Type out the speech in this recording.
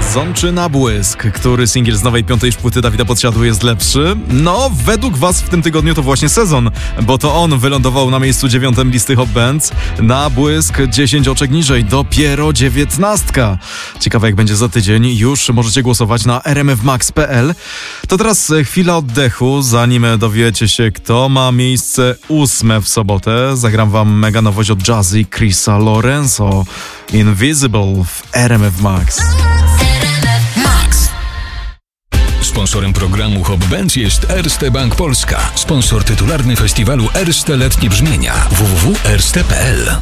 Sezon czy Nabłysk? Który singiel z nowej 5. płyty Dawida Podsiadły jest lepszy? No, według was w tym tygodniu to właśnie Sezon, bo to on wylądował na miejscu 9 listy Hot Bands. Nabłysk 10 oczek niżej, dopiero 19. Ciekawe jak będzie za tydzień, już możecie głosować na rmfmax.pl. To teraz chwila oddechu, zanim dowiecie się kto ma miejsce 8 w sobotę. Zagram wam mega nowość od Jazzy Chrisa Lorenzo. Invisible w RMF Max. Sponsorem programu Hot Bands jest Erste Bank Polska, sponsor tytularny festiwalu Erste Letnie Brzmienia www.erste.pl.